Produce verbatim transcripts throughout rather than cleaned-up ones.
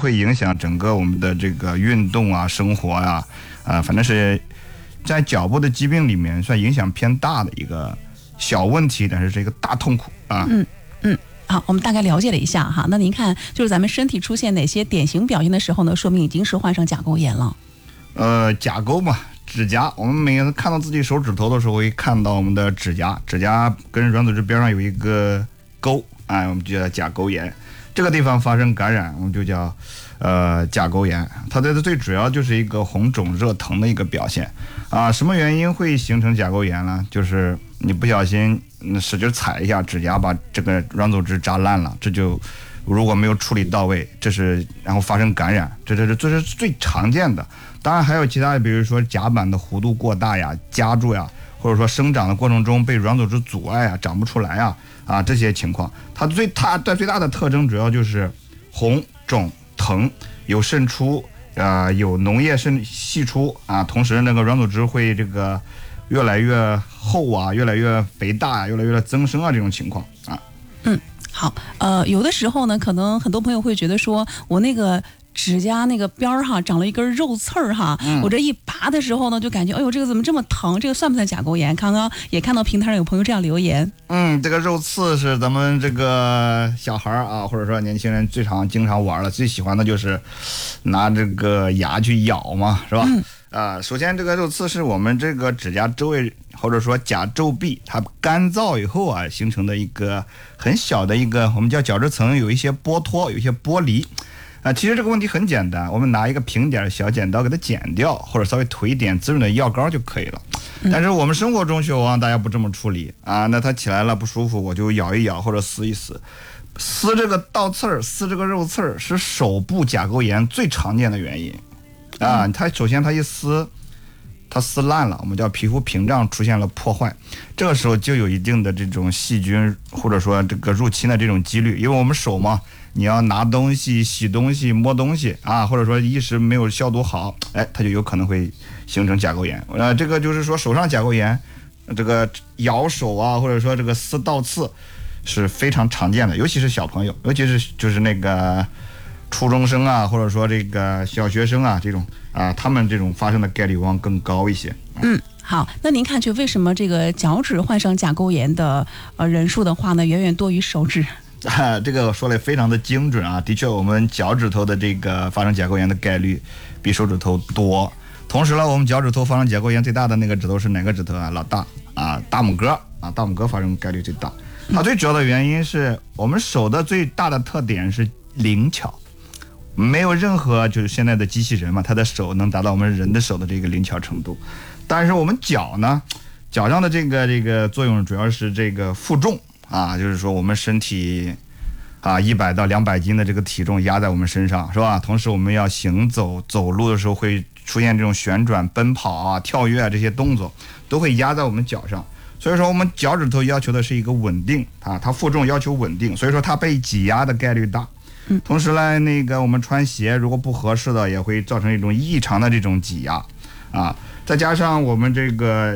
会影响整个我们的这个运动啊、生活啊，啊，反正是在脚部的疾病里面算影响偏大的一个小问题，但是是一个大痛苦啊。 嗯嗯。好，我们大概了解了一下哈。那您看，就是咱们身体出现哪些典型表现的时候呢，说明已经是患上甲沟炎了。 呃，甲沟嘛，指甲，我们每次看到自己手指头的时候，会看到我们的指甲，指甲跟软组织边上有一个沟，哎，我们就叫甲沟炎。这个地方发生感染，我们就叫呃甲沟炎。它的最主要就是一个红肿热疼的一个表现啊。什么原因会形成甲沟炎呢？就是你不小心使劲踩一下指甲，把这个软组织扎烂了，这就如果没有处理到位，这是然后发生感染，这这这这是最常见的。当然还有其他的，比如说甲板的弧度过大呀、夹住呀，或者说生长的过程中被软组织阻碍啊、长不出来啊啊这些情况，它最它的最大的特征主要就是红肿疼，有渗出啊、呃，有脓液渗析出啊，同时那个软组织会这个越来越厚啊，越来越肥大啊，越来越增生啊这种情况啊。 嗯，好，呃，有的时候呢，可能很多朋友会觉得说，我那个指甲那个边儿哈长了一根肉刺儿哈、嗯，我这一拔的时候呢，就感觉哎呦这个怎么这么疼？这个算不算甲沟炎？刚刚也看到平台上有朋友这样留言。 嗯，这个肉刺是咱们这个小孩啊，或者说年轻人最常经常玩的，最喜欢的就是拿这个牙去咬嘛，是吧？嗯啊、呃，首先这个肉刺是我们这个指甲周围或者说甲皱壁它干燥以后啊形成的一个很小的一个我们叫角质层有一些剥脱，有一些剥离。啊、呃，其实这个问题很简单，我们拿一个平点小剪刀给它剪掉，或者稍微涂一点滋润的药膏就可以了。但是我们生活中却往往大家不这么处理啊，那它起来了不舒服，我就咬一咬或者撕一撕。撕这个倒刺儿，撕这个肉刺儿是手部甲沟炎最常见的原因。啊，它首先它一撕，它撕烂了，我们叫皮肤屏障出现了破坏，这个时候就有一定的这种细菌或者说这个入侵的这种几率，因为我们手嘛，你要拿东西、洗东西、摸东西啊，或者说一时没有消毒好，哎，它就有可能会形成甲沟炎。呃，这个就是说手上甲沟炎，这个咬手啊，或者说这个撕倒刺是非常常见的，尤其是小朋友，尤其是就是那个初中生啊，或者说这个小学生啊，这种啊，他们这种发生的概率往往更高一些。 嗯，好，那您看，就为什么这个脚趾患上甲沟炎的呃人数的话呢，远远多于手指？ 啊，这个说的非常的精准啊，的确，我们脚趾头的这个发生甲沟炎的概率比手指头多。同时呢，我们脚趾头发生甲沟炎最大的那个指头是哪个指头啊？老大啊，大拇哥啊，大拇哥发生概率最大。它最主要的原因是我们手的最大的特点是灵巧。没有任何就是现在的机器人嘛，他的手能达到我们人的手的这个灵巧程度，但是我们脚呢，脚上的这个这个作用主要是这个负重啊，就是说我们身体啊一百到两百斤的这个体重压在我们身上，是吧？同时我们要行走走路的时候会出现这种旋转、奔跑啊、跳跃啊这些动作，都会压在我们脚上。所以说我们脚趾头要求的是一个稳定啊，它负重要求稳定，所以说它被挤压的概率大。同时呢，那个我们穿鞋如果不合适的，也会造成一种异常的这种挤压，啊，再加上我们这个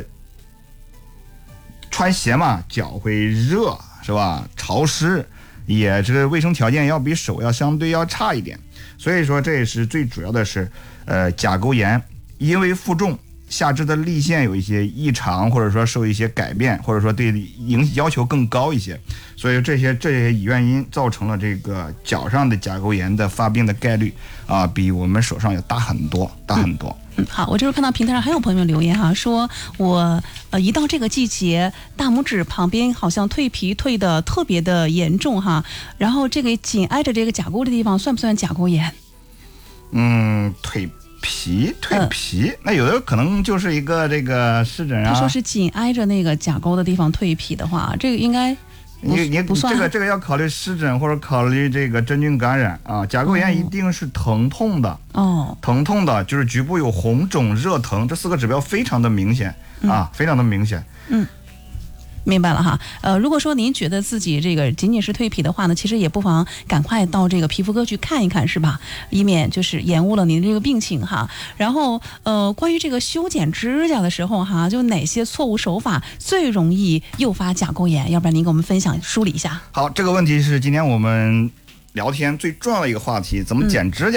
穿鞋嘛，脚会热，是吧？潮湿，也这个卫生条件要比手要相对要差一点，所以说这也是最主要的是，呃，甲沟炎，因为负重。下肢的力线有一些异常，或者说受一些改变，或者说对影要求更高一些，所以这些这些原因造成了这个脚上的甲沟炎的发病的概率啊，比我们手上要大很多，大很多。 嗯，好，我这时候看到平台上还有朋友留言哈，说我呃一到这个季节，大拇指旁边好像蜕皮蜕的特别的严重哈，然后这个紧挨着这个甲沟的地方算不算甲沟炎？ 嗯，蜕皮蜕皮、嗯，那有的可能就是一个这个湿疹啊。 他说是紧挨着那个甲沟的地方蜕皮的话，这个应该不你你不算。 这个这个要考虑湿疹或者考虑这个真菌感染啊。甲沟炎一定是疼痛的哦， 疼痛的就是局部有红肿热疼，这四个指标非常的明显、嗯、啊，非常的明显。 嗯。明白了哈，呃，如果说您觉得自己这个仅仅是蜕皮的话呢，其实也不妨赶快到这个皮肤科去看一看，是吧？以免就是延误了您的这个病情哈。然后，呃，关于这个修剪指甲的时候哈，就哪些错误手法最容易诱发甲沟炎？要不然您给我们分享梳理一下。 好，这个问题是今天我们聊天最重要的一个话题，怎么剪指甲。嗯